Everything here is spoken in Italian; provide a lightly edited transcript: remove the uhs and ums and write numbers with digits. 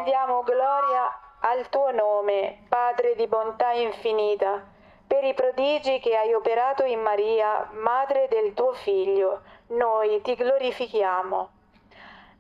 rendiamo gloria al tuo nome, Padre di bontà infinita, per i prodigi che hai operato in Maria, Madre del tuo Figlio. Noi ti glorifichiamo.